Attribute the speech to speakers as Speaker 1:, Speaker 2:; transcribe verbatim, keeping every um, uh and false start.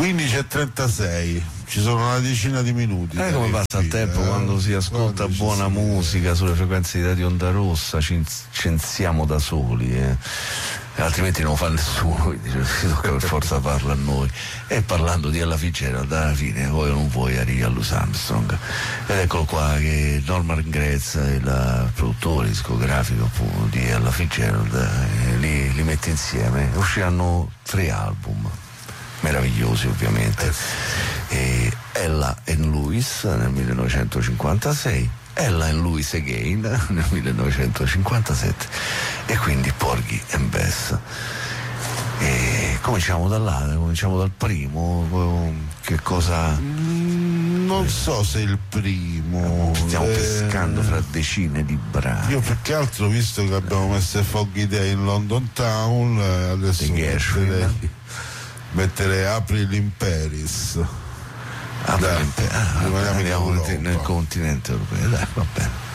Speaker 1: quindici e trentasei, ci sono una decina di minuti.
Speaker 2: Eh, come passa il tempo eh? Quando si ascolta quando buona musica sulle frequenze di Radio Onda Rossa, ci censiamo da soli, eh. Altrimenti non lo fa nessuno, quindi si tocca per forza farlo a noi. E parlando di Ella Fitzgerald, alla fine vuoi o non vuoi arriva a Louis Armstrong, ed eccolo qua che Norman Gratz, il produttore discografico appunto di Ella Fitzgerald, eh, li, li mette insieme. Usciranno tre album meravigliosi ovviamente, e Ella and Louis nel millenovecentocinquantasei, Ella and Louis Again nel millenovecentocinquantasette, e quindi Porgy and Bess. E cominciamo da là, cominciamo dal primo. Che cosa?
Speaker 1: Mm, non so se il primo.
Speaker 2: Stiamo
Speaker 1: eh...
Speaker 2: pescando fra decine di brani.
Speaker 1: Io più che altro, visto che abbiamo messo Foggy Day in London Town, adesso metterei, metterei April in Paris.
Speaker 2: April in Paris. Ah,
Speaker 1: rimaniamo
Speaker 2: nel continente europeo, dai, va bene.